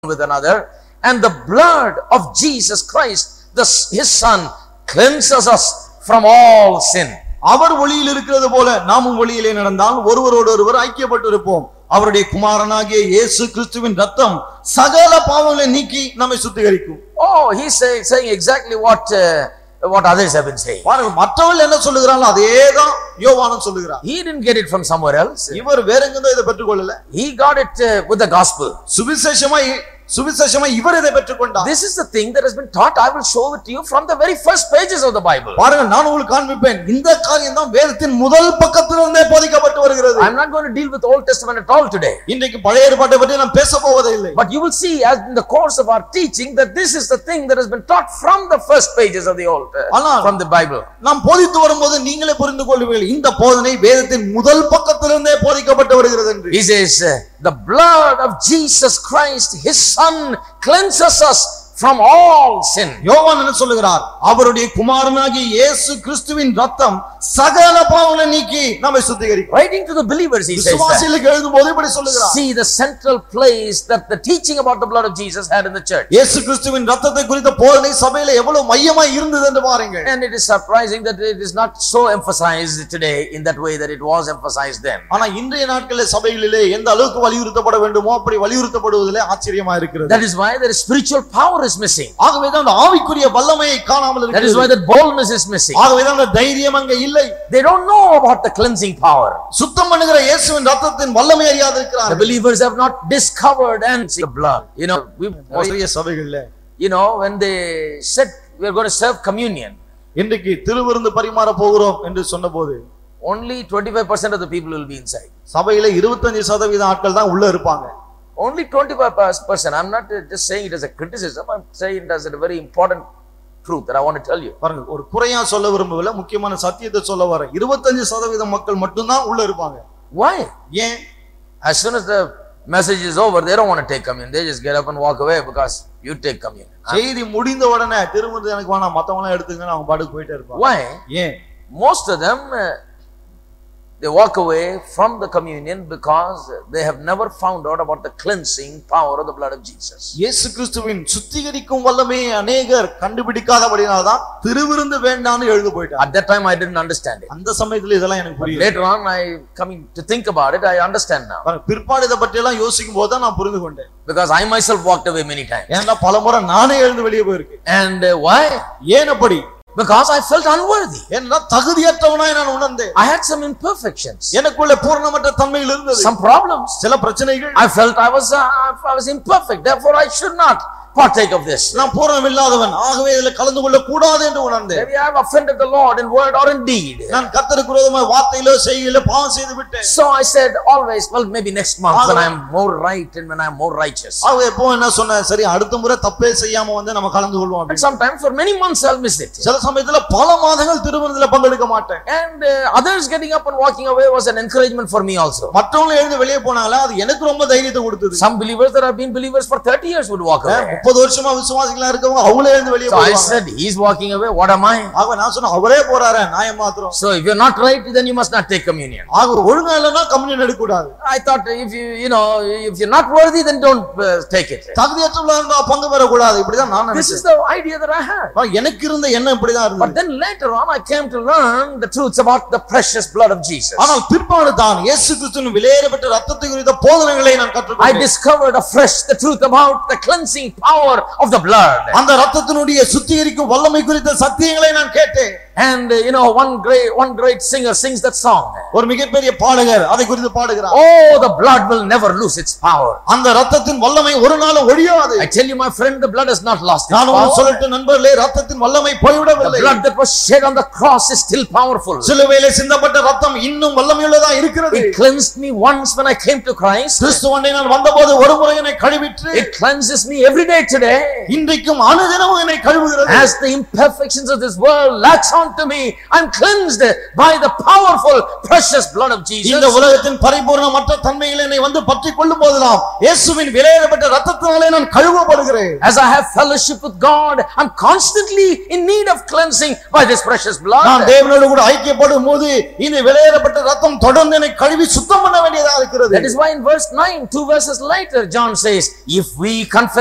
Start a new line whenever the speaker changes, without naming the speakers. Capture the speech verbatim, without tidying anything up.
with another, and the blood of Jesus Christ, the, his son, cleanses us from all sin.
அவர் ஒளியில் இருக்கிறது போல நாமும் ஒளியிலே நடந்தால் ஒருவரோடு ஒருவர் ஐக்கியப்பட்டு இருப்போம். அவருடைய குமாரனாகிய இயேசு கிறிஸ்துவின் ரத்தம் சகல பாவங்களை நீக்கி நம்மை சுத்திகரிக்கும்.
Oh, he's saying, saying exactly what uh, what others have been saying.
பாருங்க, மற்றவர்கள் என்ன சொல்லுகிறாங்களோ அதேதான் யோவானும் சொல்லுகிறார்.
He didn't get it from somewhere else.
இவர் வேற எங்கேயோ இதை பெற்றுக்கொள்ளல.
He got it uh, with the gospel.
சுவிசேஷமாய் சுவிசேஷமாய் இவர் இதை பெற்றுக்கொண்டார்.
This is the thing that has been taught. I will show it to you from the very first pages of the Bible.
பாருங்க, நான் உங்களுக்கு காண்பிப்பேன். இந்த காரியம் தான் வேதத்தின் முதல் பக்கத்திலிருந்தே போதிக்கப்பட்டு வருகிறது.
I'm not going to deal with Old Testament at all today.
இன்றைக்கு பழைய ஏற்பாட்டை பற்றி நான் பேச போவதே இல்லை.
But you will see as in the course of our teaching that this is the thing that has been taught from the first pages of the Old uh, from the Bible.
நாம் போதித்து வரும்போது நீங்களே புரிந்து கொள்வீர்கள் இந்த போதனை வேதத்தின் முதல் பக்கத்திலிருந்தே போதிக்கப்பட்டு வருகிறது என்று.
He says uh, the blood of Jesus Christ, his son, cleanses us from all sin.
யோவான் என்ன சொல்லுகிறார்? அவருடைய குமாரனாகிய இயேசு கிறிஸ்துவின் ரத்தம் சகல பாவங்களை நீக்கி நம்மை சுத்திகரிக்கும்.
Writing to the believers, he says that.
விசுவாசிகளுக்கு எழுதும்போது இப்படி சொல்லுகிறார்.
See the central place that the teaching about the blood of Jesus had in the church.
இயேசு கிறிஸ்துவின் ரத்தத்தை குறித்த போதனை சபையிலே எவ்வளவு மையமாய் இருந்தது என்று பாருங்கள்.
And it is surprising that it is not so emphasized today in that way that it was emphasized then.
ஆனா இன்றைய நாட்களில் சபைகளிலே எந்த அளவுக்கு வலியுறுத்தப்பட வேண்டுமோ அப்படி வலியுறுத்தப்படுவதிலே ஆச்சரியமா இருக்கிறது.
That is why there is spiritual power is missing.
ஆகவே தான் அந்த ஆவிக்குரிய வல்லமையை காணாமல் இருக்கிறது.
That is why that boldness is missing.
ஆகவே தான் அந்த தைரியம் அங்கே இல்லை.
They don't know about the cleansing power.
சுத்தம் பண்ணுகிற இயேசுவின் ரத்தத்தின் வல்லமை அறியாது இருக்கிறார்கள்.
The believers have not discovered and the blood. You know, we
நிறைய சபைகளிலே,
you know, when they said we are going to serve communion,
இன்றைக்கு திருவிருந்து பரிமாற போகிறோம் என்று சொன்னபோது
only twenty-five percent of the people will be inside.
சபையிலே இருபத்தைந்து சதவீதம் ஆட்கள் தான் உள்ள இருப்பாங்க.
Only twenty-five percent. I'm not just saying it as a criticism. I'm saying it as a very important truth that I want to tell you.
பாருங்க, ஒரு குறையா சொல்ல விரும்பவில்லை, முக்கியமான சத்தியத்தை சொல்ல வரேன். இருபத்தைந்து சதவீதம் மக்கள் மட்டும் தான் உள்ள இருப்பாங்க.
Why?
ஏன்?
As soon as the message is over, they don't want to take communion. They just get up and walk away because you take communion.
செய்தி முடிந்த உடனே திருவிருந்து எனக்கு வேணாம், மத்தவங்க எல்லாம் எடுத்துங்க, அவங்க பாட்டுக்கு போயிட்டே இருப்பாங்க.
Why?
ஏன்?
Most of them uh, they walk away from the communion because they have never found out about the cleansing power of the blood of Jesus.
இயேசு கிறிஸ்துவின் சுத்திகரிக்கும் வல்லமையை அநேகர் கண்டுபிடிக்காதபடியால் தான் திருவிருந்து வேண்டாம்னு எழுந்து போயிட்டாங்க.
At that time I didn't understand it.
அந்த சமயத்துல இதெல்லாம் எனக்கு புரியல.
Later on I coming to think about it, I understand now.
பிற்பாடு இத பத்தி எல்லாம் யோசிக்கும் போது தான் நான் புரிந்து கொண்டேன்.
Because I myself walked away many times.
ஏன்னா பலமுறை நானே எழுந்து வெளியே போயிருக்கேன்.
And uh, why?
ஏன் அப்படி?
Because I felt unworthy.
என்ன தகுதியற்றவனாய் நான் உணர்ந்தேன்.
I had some imperfections.
எனக்குள்ள பூரணமற்ற தன்மைகள் இருந்தது.
Some problems.
சில பிரச்சனைகள்.
I felt I was uh, I was imperfect. Therefore I should not partake of this.
நான் பூரணமில்லாதவன், ஆகவே இதில் கலந்து கொள்ள கூடாது என்று உணர்ந்தேன்.
Maybe I have offended the Lord in word or in deed.
நான் கர்த்தருக்கு விரோதமாக வார்த்தையிலோ செய்கையிலோ பாவம் செய்து விட்டேன்.
So I said always, well, maybe next month when I am more right and when I am more righteous.
ஆகவே எப்போ என்ன சொன்னேன், சரி அடுத்த முறை தப்பே செய்யாம வந்து நம்ம கலந்து கொள்வோம்.
And sometimes for many months I'll miss it.
சில சமயத்துல பல மாதங்கள் திருவிருந்துல பங்கெடுக்க மாட்டேன்.
And uh, others getting up and walking away was an encouragement for me also.
மற்றவங்க எழுந்து வெளியே போனாங்களா அது எனக்கு ரொம்ப தைரியத்தை கொடுத்தது.
Some believers that have been believers for thirty years would walk away.
முப்பது வருஷமா விசுவாசிகளா இருக்கவங்க அவங்களே எழுந்து வெளியே போவாங்க.
So I said he's walking away, what am I?
ஆக நான் சொன்னேன் அவரே போறாரே, நான் ஏன் மாத்திரம்.
So if you're not right, then you must not take communion.
ஆக ஒழுங்கா இல்லனா கம்யூனியன் எடுக்க கூடாது.
I thought if you you know if you're not worthy, then don't uh, take it.
தகுதியற்றவளா இருந்தா பங்கு பெற கூடாது, இப்படி தான் நான் நினைச்சேன்.
This is the idea that I had.
எனக்கு இருந்த எண்ணம் இப்படி தான் இருந்தது.
But then later on I came to learn the truths about the precious blood of Jesus.
ஆனால் பிற்பாடு தான் இயேசு கிறிஸ்துவின் விலையேறப்பட்ட இரத்தத்தை குறித்த போதனைகளை நான் கற்றுக்கொண்டேன்.
I discovered afresh the truth about the cleansing power of the blood.
அந்த இரத்தத்தினுடைய சுத்திகரிக்கும் வல்லமை குறித்த சத்தியங்களை நான் கேட்டேன்.
And uh, you know one great one great singer sings that song.
ஒரு மிகப்பெரிய பாடகர் அதை குறித்து பாடுகிறார்.
Oh, the blood will never lose its power.
அந்த இரத்தத்தின் வல்லமை ஒரு நாளும் ஒழியாது.
I tell you my friend, the blood has not lost its
நான்
power.
உங்களுக்கு சொல்லட்டு நண்பர்களே, இரத்தத்தின் வல்லமை போய்விடவில்லை.
The blood that was shed on the cross is still powerful.
சிலுவையிலே சிந்தப்பட்ட இரத்தம் இன்னும் வல்லமையுள்ளதா இருக்கிறது.
It cleansed me once when I came to Christ.
கிறிஸ்துவண்டை நான் வந்தபோது ஒரு முறை என்னை கழுவிற்று.
It cleanses me every day today.
இன்றைக்கும் அனுதினமும் என்னை கழுவுகிறது.
As the imperfections of this world latch onto me, I'm cleansed by the powerful precious blood of Jesus.
இந்த உலகத்தின் பரிபூர்ணமற்ற தன்மையில் என்னை வந்து பற்றிக் கொள்ளும் போதெல்லாம் இயேசுவின் விலையேறப்பட்ட இரத்தத்தினாலே நான் கழுவப்படுகிறேன்.
As I have fellowship with God, I'm constantly in need of cleansing by this precious blood.
நான் தேவனோடு கூட ஐக்கியப்படும் போது இந்த விலையேறப்பட்ட இரத்தம் தொடர்ந்து என்னை கழுவி சுத்தம் பண்ண வேண்டியதா இருக்கிறது.
That is why in verse nine, two verses later, John says, if we confess